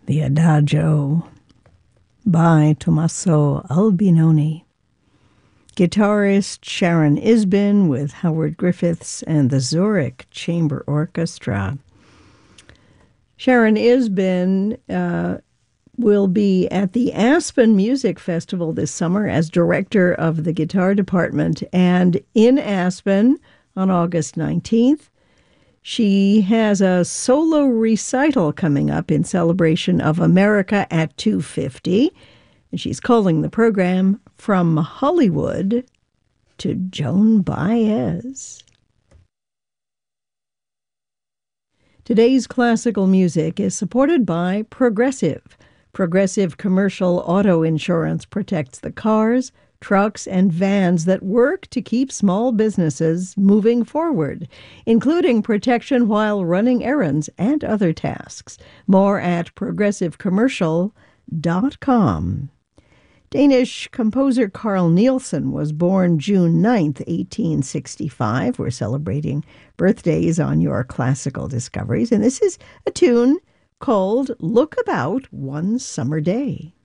The Adagio by Tommaso Albinoni. Guitarist Sharon Isbin with Howard Griffiths and the Zurich Chamber Orchestra. Sharon Isbin will be at the Aspen Music Festival this summer as director of the guitar department. And in Aspen on August 19th, she has a solo recital coming up in celebration of America at 250. And she's calling the program From Hollywood to Joan Baez. Today's classical music is supported by Progressive. Progressive commercial auto insurance protects the cars, trucks, and vans that work to keep small businesses moving forward, including protection while running errands and other tasks. More at progressivecommercial.com. Danish composer Carl Nielsen was born June 9th, 1865. We're celebrating birthdays on your classical discoveries, and this is a tune called Look About One Summer Day.